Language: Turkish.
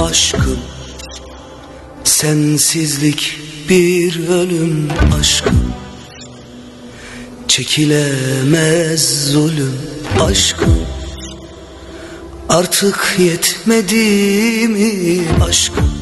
Aşkım, sensizlik bir ölüm aşkım, çekilemez zulüm aşkım. Artık yetmedi mi aşkım?